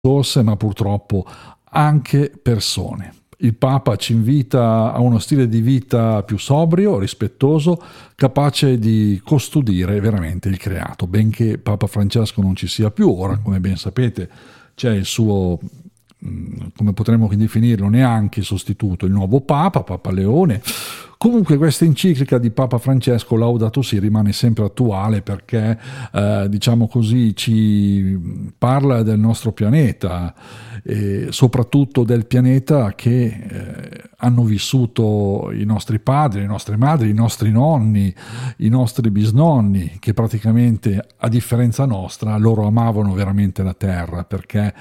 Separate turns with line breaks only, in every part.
risorse, ma purtroppo anche persone. Il Papa ci invita a uno stile di vita più sobrio, rispettoso, capace di custodire veramente il creato. Benché Papa Francesco non ci sia più ora, come ben sapete, c'è il suo, come potremmo definirlo, neanche sostituto, il nuovo Papa, Papa Leone. Comunque questa enciclica di Papa Francesco Laudato Si rimane sempre attuale perché, diciamo così, ci parla del nostro pianeta, e soprattutto del pianeta che hanno vissuto i nostri padri, le nostre madri, i nostri nonni, i nostri bisnonni, che praticamente, a differenza nostra, loro amavano veramente la terra perché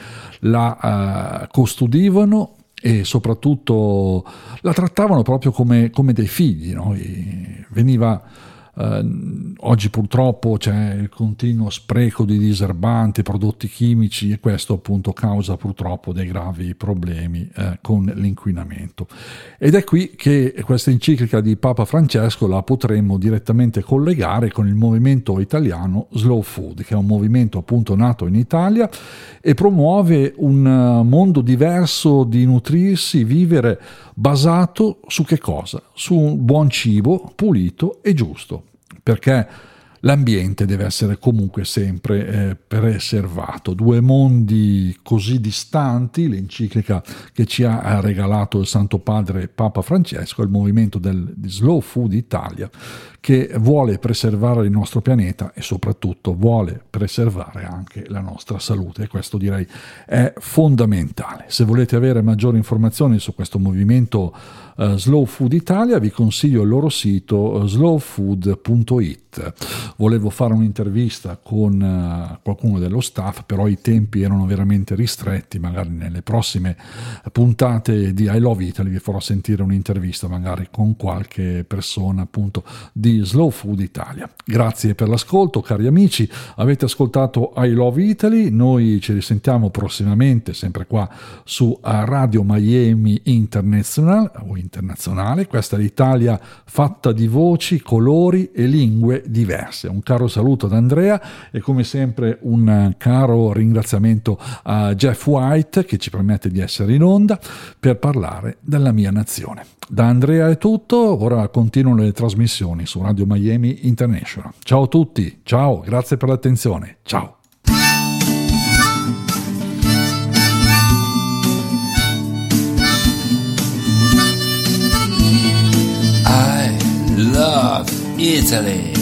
la custodivano e soprattutto la trattavano proprio come dei figli, no? Veniva oggi purtroppo c'è il continuo spreco di diserbanti, prodotti chimici, e questo appunto causa purtroppo dei gravi problemi con l'inquinamento. Ed è qui che questa enciclica di Papa Francesco la potremmo direttamente collegare con il movimento italiano Slow Food, che è un movimento appunto nato in Italia e promuove un mondo diverso di nutrirsi, vivere, basato su che cosa? Su un buon cibo pulito e giusto, perché l'ambiente deve essere comunque sempre preservato. Due mondi così distanti, l'enciclica che ci ha regalato il Santo Padre Papa Francesco, il movimento di Slow Food Italia, che vuole preservare il nostro pianeta e soprattutto vuole preservare anche la nostra salute, e questo direi è fondamentale. Se volete avere maggiori informazioni su questo movimento Slow Food Italia, vi consiglio il loro sito slowfood.it. Volevo fare un'intervista con qualcuno dello staff, però i tempi erano veramente ristretti. Magari nelle prossime puntate di I Love Italy vi farò sentire un'intervista magari con qualche persona appunto di Slow Food Italia. Grazie per l'ascolto, cari amici, avete ascoltato I Love Italy. Noi ci risentiamo prossimamente sempre qua su Radio Miami internazionale. Questa è l'Italia fatta di voci, colori e lingue diverse. Un caro saluto ad Andrea e come sempre un caro ringraziamento a Jeff White, che ci permette di essere in onda per parlare della mia nazione. Da Andrea è tutto, ora continuano le trasmissioni su Radio Miami International. Ciao a tutti, ciao, grazie per l'attenzione, ciao.
Love Italy.